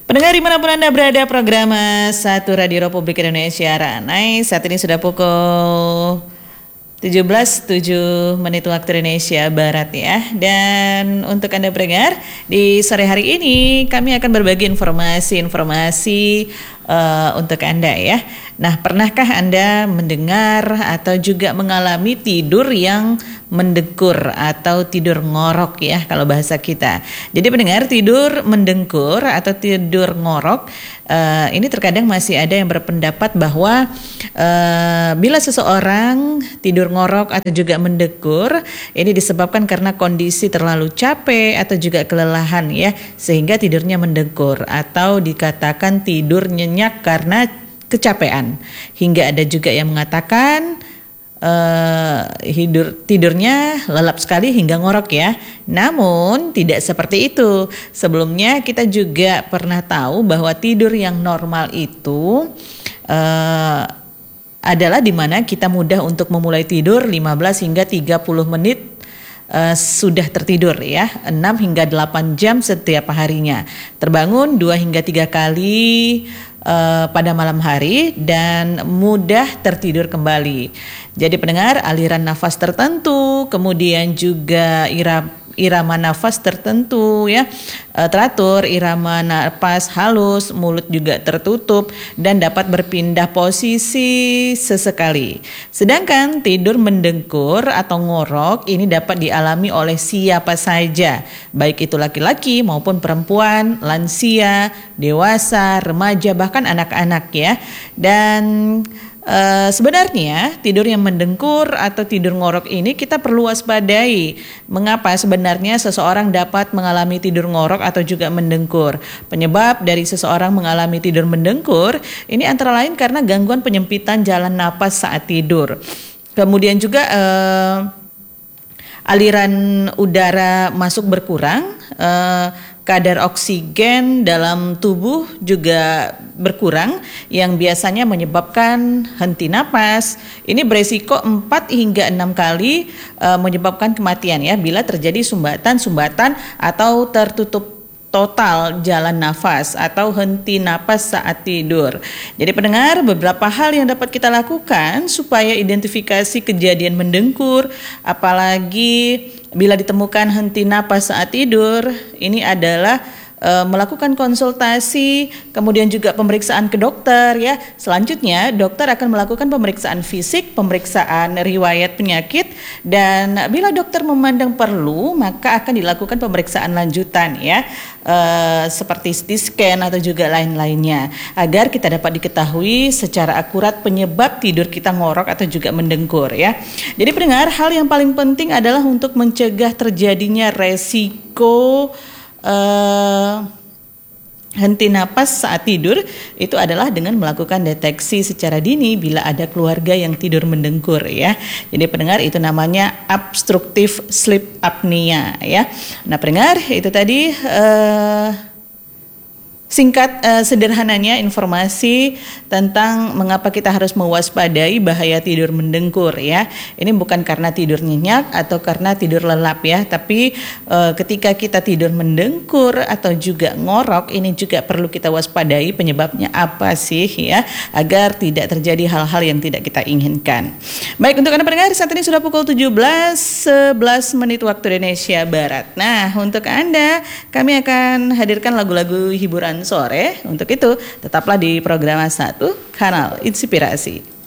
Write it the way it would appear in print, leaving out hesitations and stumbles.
Pendengar dimanapun Anda berada, program Satu Radio Republik Indonesia Ranai saat ini sudah pukul 17.07 waktu Indonesia Barat ya. Dan untuk Anda pendengar, di sore hari ini kami akan berbagi informasi-informasi untuk Anda ya. Nah, pernahkah Anda mendengar atau juga mengalami tidur yang mendengkur atau tidur ngorok ya kalau bahasa kita. Jadi pendengar, tidur mendengkur atau tidur ngorok ini terkadang masih ada yang berpendapat bahwa bila seseorang tidur ngorok atau juga mendengkur ini disebabkan karena kondisi terlalu capek atau juga kelelahan ya, sehingga tidurnya mendengkur atau dikatakan tidur nyenyak karena kecapean. Hingga ada juga yang mengatakan tidurnya lelap sekali hingga ngorok ya. Namun tidak seperti itu. Sebelumnya kita juga pernah tahu bahwa tidur yang normal itu adalah di mana kita mudah untuk memulai tidur 15 hingga 30 menit sudah tertidur ya, 6 hingga 8 jam setiap harinya. Terbangun 2 hingga 3 kali pada malam hari dan mudah tertidur kembali. Jadi pendengar, aliran nafas tertentu, kemudian juga irama nafas tertentu ya, teratur, irama nafas halus, mulut juga tertutup dan dapat berpindah posisi sesekali. Sedangkan tidur mendengkur atau ngorok ini dapat dialami oleh siapa saja, baik itu laki-laki maupun perempuan, lansia, dewasa, remaja, bahkan anak-anak ya. Dan sebenarnya tidur yang mendengkur atau tidur ngorok ini kita perlu waspadai. Mengapa sebenarnya seseorang dapat mengalami tidur ngorok atau juga mendengkur? Penyebab dari seseorang mengalami tidur mendengkur ini antara lain karena gangguan penyempitan jalan napas saat tidur. Kemudian juga aliran udara masuk berkurang, kadar oksigen dalam tubuh juga berkurang yang biasanya menyebabkan henti napas. Ini beresiko 4 hingga 6 kali menyebabkan kematian ya bila terjadi sumbatan atau tertutup total jalan nafas atau henti napas saat tidur. Jadi pendengar, beberapa hal yang dapat kita lakukan supaya identifikasi kejadian mendengkur, apalagi bila ditemukan henti napas saat tidur, ini adalah melakukan konsultasi, kemudian juga pemeriksaan ke dokter ya. Selanjutnya dokter akan melakukan pemeriksaan fisik, pemeriksaan riwayat penyakit, dan bila dokter memandang perlu maka akan dilakukan pemeriksaan lanjutan ya, seperti CT scan atau juga lain-lainnya, agar kita dapat diketahui secara akurat penyebab tidur kita ngorok atau juga mendengkur ya. Jadi pendengar, hal yang paling penting adalah untuk mencegah terjadinya resiko henti napas saat tidur itu adalah dengan melakukan deteksi secara dini bila ada keluarga yang tidur mendengkur ya. Jadi pendengar, itu namanya obstructive sleep apnea ya. Nah pendengar, itu tadi singkat sederhananya informasi tentang mengapa kita harus mewaspadai bahaya tidur mendengkur ya. Ini bukan karena tidur nyenyak atau karena tidur lelap ya, tapi ketika kita tidur mendengkur atau juga ngorok, ini juga perlu kita waspadai penyebabnya apa sih ya, agar tidak terjadi hal-hal yang tidak kita inginkan. Baik, untuk Anda pendengar, saat ini sudah pukul 17.11 waktu Indonesia Barat. Nah, untuk Anda kami akan hadirkan lagu-lagu hiburan sore. Untuk itu tetaplah di program Satu Kanal Inspirasi.